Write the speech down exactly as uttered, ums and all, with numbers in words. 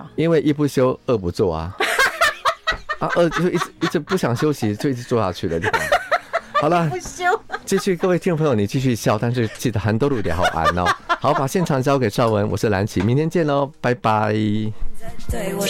因为一不休二不做啊，啊二就一直一直不想休息，就一直做下去了，对吧？好了，继续各位听众朋友，你继续笑，但是记得含多录点好安哦。好，把现场交给邵文，我是蓝琪，明天见喽，拜拜。